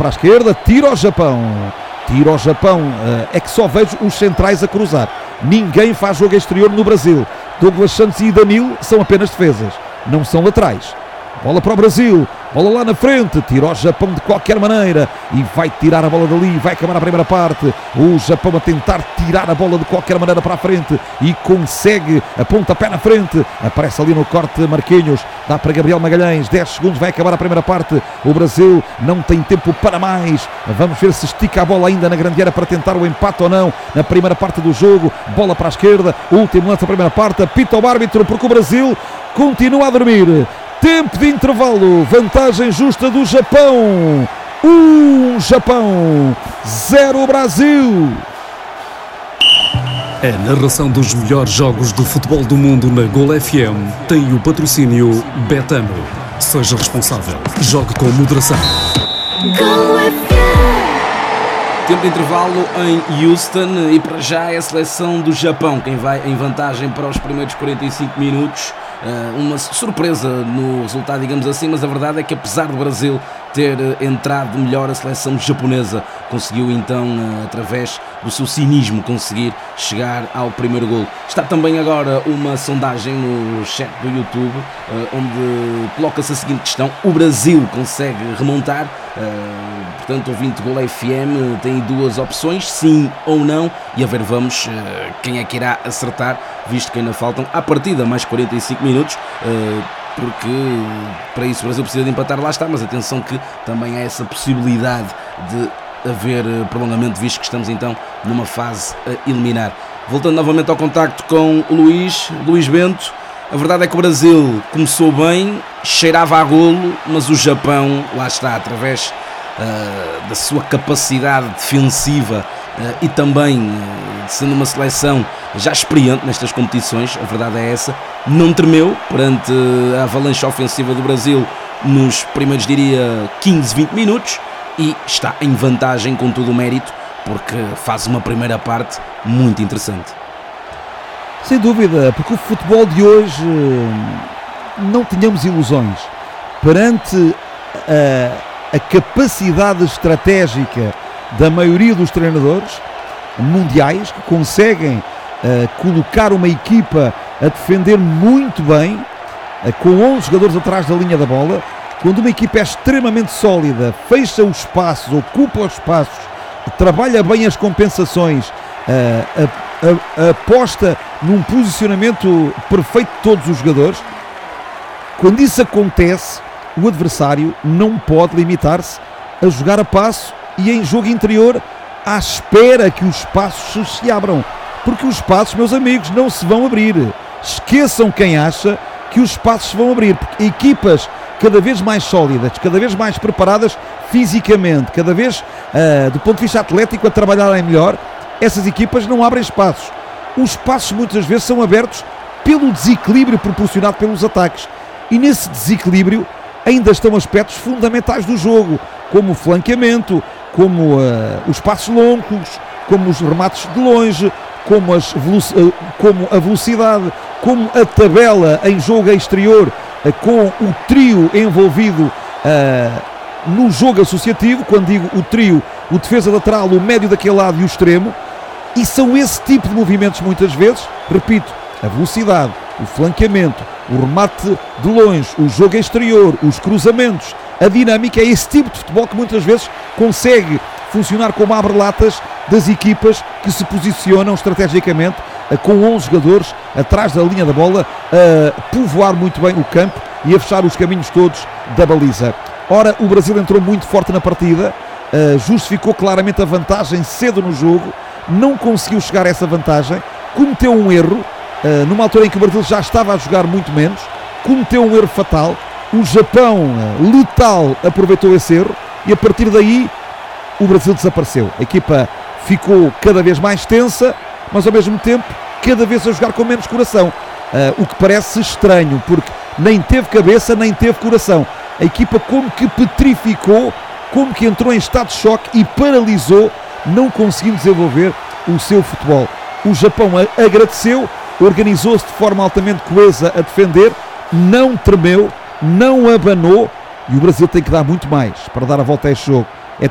para a esquerda, tira ao Japão. É que só vejo os centrais a cruzar. Ninguém faz jogo exterior no Brasil. Douglas Santos e Danilo são apenas defesas, não são laterais. Bola para o Brasil, bola lá na frente, tira o Japão de qualquer maneira e vai tirar a bola dali, vai acabar a primeira parte. O Japão a tentar tirar a bola de qualquer maneira para a frente e consegue, aponta pé na frente, aparece ali no corte Marquinhos, dá para Gabriel Magalhães, 10 segundos, vai acabar a primeira parte. O Brasil não tem tempo para mais, vamos ver se estica a bola ainda na grande área para tentar o empate ou não na primeira parte do jogo. Bola para a esquerda, último lance da primeira parte, apita o árbitro porque o Brasil continua a dormir. Tempo de intervalo, vantagem justa do Japão. 1 Japão, 0 Brasil. A narração dos melhores jogos do futebol do mundo na Gol FM tem o patrocínio Betano. Seja responsável, jogue com moderação. Gol FM. Tempo de intervalo em Houston e para já é a seleção do Japão quem vai em vantagem para os primeiros 45 minutos. Uma surpresa no resultado, digamos assim, mas a verdade é que apesar do Brasil ter entrado melhor, a seleção japonesa conseguiu então, através do seu cinismo, conseguir chegar ao primeiro golo. Está também agora uma sondagem no chat do YouTube, onde coloca-se a seguinte questão: o Brasil consegue remontar? Portanto, ouvinte Gol FM tem duas opções, sim ou não, e a ver vamos quem é que irá acertar, visto que ainda faltam à partida mais 45 minutos, porque para isso o Brasil precisa de empatar, lá está, mas atenção que também há essa possibilidade de haver prolongamento, visto que estamos então numa fase a eliminar. Voltando novamente ao contacto com o Luís Bento, a verdade é que o Brasil começou bem, cheirava a golo, mas o Japão, lá está, através da sua capacidade defensiva e também sendo uma seleção já experiente nestas competições, a verdade é essa, não tremeu perante a avalanche ofensiva do Brasil nos primeiros, diria, 15, 20 minutos e está em vantagem com todo o mérito, porque faz uma primeira parte muito interessante. Sem dúvida, porque o futebol de hoje, não tenhamos ilusões, perante a capacidade estratégica da maioria dos treinadores mundiais que conseguem colocar uma equipa a defender muito bem, com 11 jogadores atrás da linha da bola. Quando uma equipa é extremamente sólida, fecha os espaços, ocupa os espaços, trabalha bem as compensações, aposta num posicionamento perfeito de todos os jogadores, quando isso acontece, o adversário não pode limitar-se a jogar a passo e em jogo interior à espera que os espaços se abram, porque os espaços, meus amigos, não se vão abrir. Esqueçam quem acha que os espaços se vão abrir, porque equipas cada vez mais sólidas, cada vez mais preparadas fisicamente, cada vez do ponto de vista atlético a trabalharem melhor, essas equipas não abrem espaços. Os espaços muitas vezes são abertos pelo desequilíbrio proporcionado pelos ataques, e nesse desequilíbrio ainda estão aspectos fundamentais do jogo, como o flanqueamento, como os passos longos, como os remates de longe, como a velocidade, como a tabela em jogo exterior, com o trio envolvido no jogo associativo. Quando digo o trio, o defesa lateral, o médio daquele lado e o extremo, e são esse tipo de movimentos muitas vezes, repito, a velocidade, o flanqueamento, o remate de longe, o jogo exterior, os cruzamentos, a dinâmica, é esse tipo de futebol que muitas vezes consegue funcionar como abre-latas das equipas que se posicionam estrategicamente com 11 jogadores atrás da linha da bola, a povoar muito bem o campo e a fechar os caminhos todos da baliza. Ora, o Brasil entrou muito forte na partida, justificou claramente a vantagem cedo no jogo, não conseguiu chegar a essa vantagem, cometeu um erro, numa altura em que o Brasil já estava a jogar muito menos, cometeu um erro fatal. O Japão, letal, aproveitou esse erro e a partir daí o Brasil desapareceu. A equipa ficou cada vez mais tensa, mas ao mesmo tempo cada vez a jogar com menos coração, o que parece estranho, porque nem teve cabeça nem teve coração. A equipa como que petrificou, como que entrou em estado de choque e paralisou, não conseguiu desenvolver o seu futebol. O Japão agradeceu, organizou-se de forma altamente coesa a defender, não tremeu, não abanou, e o Brasil tem que dar muito mais para dar a volta a este jogo.